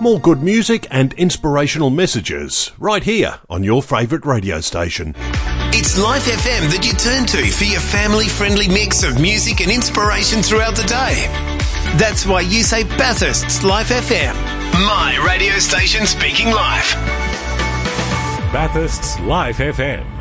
More good music and inspirational messages right here on your favourite radio station. It's Life FM that you turn to for your family-friendly mix of music and inspiration throughout the day. That's why you say Bathurst's Life FM. My radio station speaking life. Bathurst's Life FM.